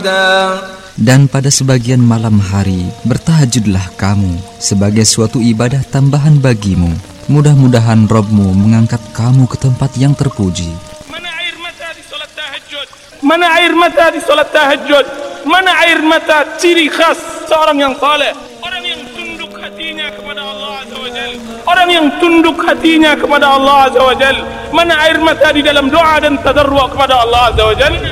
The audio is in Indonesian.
عبدا. Dan pada sebagian malam hari bertahajudlah kamu sebagai suatu ibadah tambahan bagimu. Mudah-mudahan Rabb-Mu mengangkat kamu ke tempat yang terpuji. Mana air mata di salat tahajud? Mana air mata di salat tahajud? Mana air mata ciri khas seorang yang saleh? Orang yang tunduk hatinya kepada Allah Azza wa Jalla. Orang yang tunduk hatinya kepada Allah Azza wa Jalla. Mana air mata di dalam doa dan tadarru' kepada Allah Azza wa Jalla?